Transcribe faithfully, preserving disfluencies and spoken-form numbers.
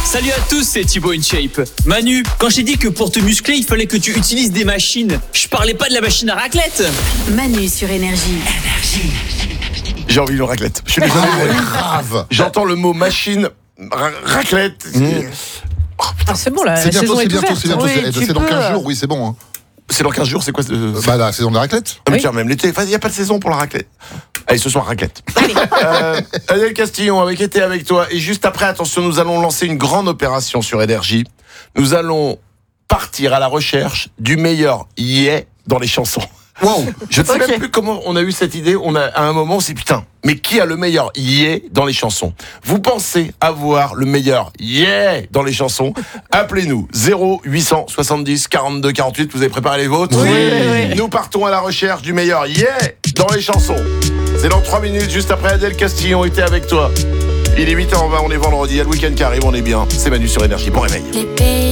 Salut à tous, c'est Thibaut InShape. Manu, quand j'ai dit que pour te muscler, il fallait que tu utilises des machines, je parlais pas de la machine à raclette. Manu sur Énergie. J'ai envie de raclette. Je suis désolé. Grave. J'entends le mot machine, ra- raclette. Mmh. Oh, putain, Ah, c'est bon là, C'est la bientôt, saison c'est est bientôt, ouverte. c'est bientôt. Oui, c'est- tu C'est dans peux. quinze jours, oui, c'est bon. Hein. c'est dans quinze jours, c'est quoi ce... Bah, la saison de la raclette. Ah, mais Oui. tiens, même l'été, il n'y a pas de saison pour la raclette. Allez, ce soir, raclette. Allez. Euh, Adèle Castillon, avec été avec toi. Et juste après, attention, nous allons lancer une grande opération sur Énergie. Nous allons partir à la recherche du meilleur yeah dans les chansons. Wow. Je ne sais Ok. même plus comment on a eu cette idée. On a, à un moment, on s'est dit, putain, mais qui a le meilleur yeah dans les chansons? Vous pensez avoir le meilleur yeah dans les chansons? Appelez-nous zéro huit cent soixante-dix quarante-deux quarante-huit. Vous avez préparé les vôtres? Oui. Oui, oui. Nous partons à la recherche du meilleur yeah dans les chansons. C'est dans trois minutes, juste après Adèle Castillon était avec toi. Il est huit heures vingt, on est vendredi, il y a le week-end qui arrive, on est bien. C'est Manu sur Énergie. Bon réveil.